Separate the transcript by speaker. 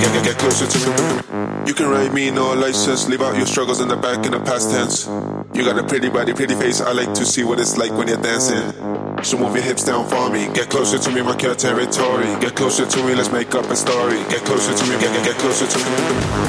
Speaker 1: Get closer to me. You can ride me, no license. Leave out your struggles in the back in the past tense. You got a pretty body, pretty face. I like to see what it's like when you're dancing. So move your hips down for me. Get closer to me, mark your territory. Get closer to me, let's make up a story. Get closer to me, get closer to me.